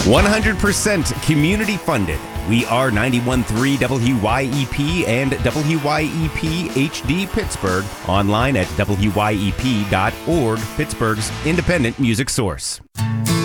100% community funded. We are 91.3 WYEP and WYEP HD Pittsburgh. Online at WYEP.org, Pittsburgh's independent music source.